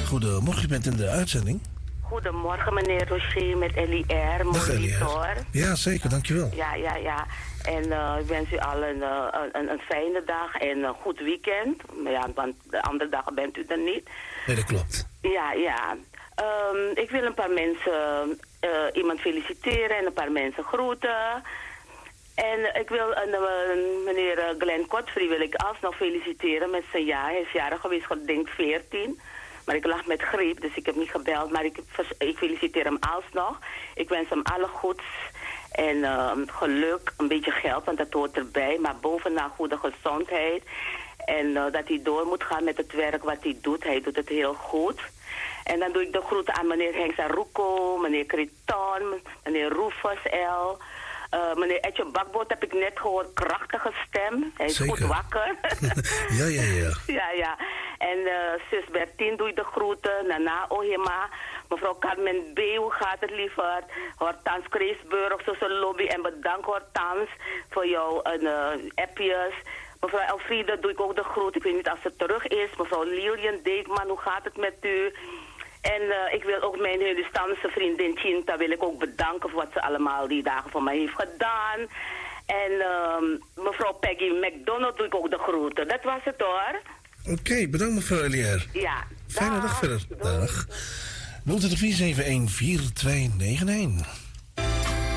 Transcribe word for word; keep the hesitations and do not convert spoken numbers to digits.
Goedemorgen, je bent in de uitzending. Goedemorgen, meneer Rocher met Ellie R. Monitor. Ja, zeker, dankjewel. Ja, ja, ja. En uh, ik wens u al een, uh, een, een fijne dag en een goed weekend. Ja, want de andere dagen bent u er niet. Nee, dat klopt. Ja, ja. Um, ik wil een paar mensen, uh, iemand feliciteren en een paar mensen groeten. En ik wil uh, meneer Glenn Godfrey wil ik alsnog feliciteren met zijn jaar. Hij is jarig geweest, ik denk veertien. Maar ik lag met griep, dus ik heb niet gebeld. Maar ik, ik feliciteer hem alsnog. Ik wens hem alle goeds en uh, geluk, een beetje geld, want dat hoort erbij. Maar bovenaan goede gezondheid. En uh, dat hij door moet gaan met het werk wat hij doet. Hij doet het heel goed. En dan doe ik de groeten aan meneer Henk Saruko, meneer Criton, meneer Rufus L. Uh, meneer Etje Bakboot heb ik net gehoord, krachtige stem. Hij is Zeker. goed wakker. ja, ja, ja. ja, ja. En uh, zus Bertien doe ik de groeten. Nana Ohima. Mevrouw Carmen B, hoe gaat het lieverd? Hortans Kreesburg, zuster Lobby. En bedankt Hortans voor jouw uh, appjes. Mevrouw Elfriede doe ik ook de groet. Ik weet niet of ze terug is. Mevrouw Lilian Deekman, hoe gaat het met u? En uh, ik wil ook mijn Hindustaanse vriendin Chinta wil ik ook bedanken voor wat ze allemaal die dagen voor mij heeft gedaan. En uh, mevrouw Peggy McDonald doe ik ook de groeten. Dat was het hoor. Oké, okay, bedankt mevrouw Elier. Ja. Fijne dag, dag verder. Dag. nul twee vier zeven een vier twee negen een.